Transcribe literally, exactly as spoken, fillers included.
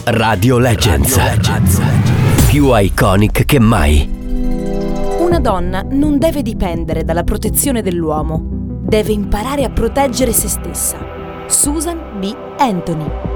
Radio Legends. Radio Legends. Più iconic che mai. Una donna non deve dipendere dalla protezione dell'uomo. Deve imparare a proteggere se stessa. Susan B. Anthony.